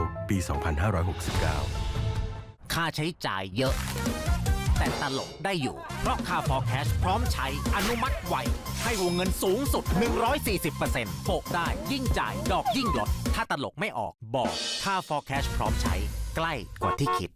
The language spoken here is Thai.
ปี 2569 ค่าใช้จ่ายเยอะแต่ตลกได้อยู่เพราะค่า for cash พร้อมใช้อนุมัติไวให้วงเงินสูงสุด 140% โปะได้ยิ่งจ่ายดอกยิ่งลดถ้าตลกไม่ออกบอกค่า for cash พร้อมใช้ใกล้กว่าที่คิด